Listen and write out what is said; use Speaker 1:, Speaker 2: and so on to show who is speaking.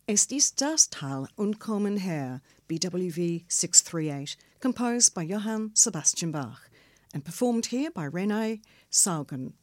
Speaker 1: Es ist das Tal Unkommen her, BWV 638, composed by Johann Sebastian Bach, and performed here by René Saugen.